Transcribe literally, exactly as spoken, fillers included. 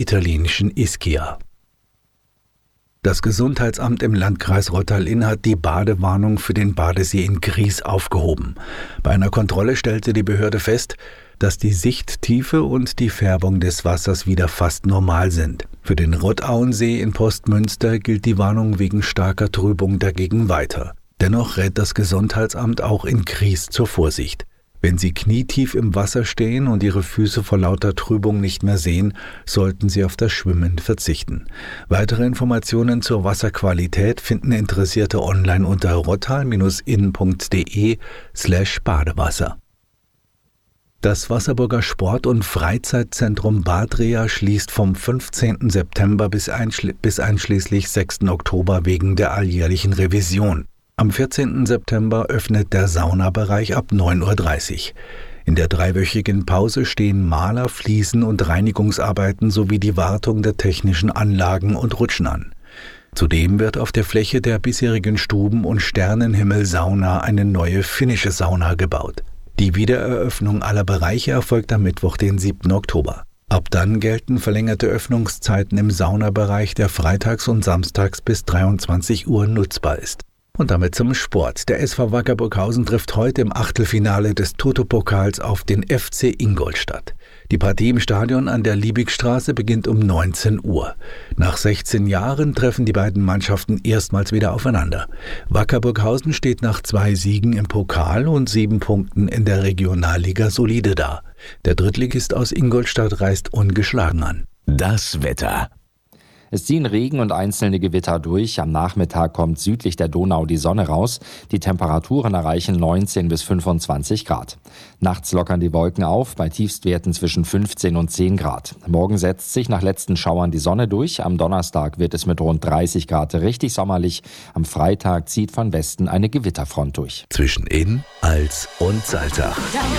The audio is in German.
italienischen Ischia. Das Gesundheitsamt im Landkreis Rottal-Inn hat die Badewarnung für den Badesee in Gries aufgehoben. Bei einer Kontrolle stellte die Behörde fest, dass die Sichttiefe und die Färbung des Wassers wieder fast normal sind. Für den Rottauensee in Postmünster gilt die Warnung wegen starker Trübung dagegen weiter. Dennoch rät das Gesundheitsamt auch in Gries zur Vorsicht. Wenn Sie knietief im Wasser stehen und Ihre Füße vor lauter Trübung nicht mehr sehen, sollten Sie auf das Schwimmen verzichten. Weitere Informationen zur Wasserqualität finden Interessierte online unter rottal-inn.de slash Badewasser. Das Wasserburger Sport- und Freizeitzentrum Bad Rea schließt vom fünfzehnten September bis, einschli- bis einschließlich sechsten Oktober wegen der alljährlichen Revision. Am vierzehnten September öffnet der Saunabereich ab neun Uhr dreißig. In der dreiwöchigen Pause stehen Maler-, Fliesen- und Reinigungsarbeiten sowie die Wartung der technischen Anlagen und Rutschen an. Zudem wird auf der Fläche der bisherigen Stuben- und Sternenhimmel-Sauna eine neue finnische Sauna gebaut. Die Wiedereröffnung aller Bereiche erfolgt am Mittwoch, den siebten Oktober. Ab dann gelten verlängerte Öffnungszeiten im Saunabereich, der freitags und samstags bis dreiundzwanzig Uhr nutzbar ist. Und damit zum Sport. Der S V Wacker Burghausen trifft heute im Achtelfinale des Toto-Pokals auf den F C Ingolstadt. Die Partie im Stadion an der Liebigstraße beginnt um neunzehn Uhr. Nach sechzehn Jahren treffen die beiden Mannschaften erstmals wieder aufeinander. Wacker Burghausen steht nach zwei Siegen im Pokal und sieben Punkten in der Regionalliga solide da. Der Drittligist aus Ingolstadt reist ungeschlagen an. Das Wetter. Es ziehen Regen und einzelne Gewitter durch. Am Nachmittag kommt südlich der Donau die Sonne raus. Die Temperaturen erreichen neunzehn bis fünfundzwanzig Grad. Nachts lockern die Wolken auf, bei Tiefstwerten zwischen fünfzehn und zehn Grad. Morgen setzt sich nach letzten Schauern die Sonne durch. Am Donnerstag wird es mit rund dreißig Grad richtig sommerlich. Am Freitag zieht von Westen eine Gewitterfront durch. Zwischen Inn, Als und Salzach.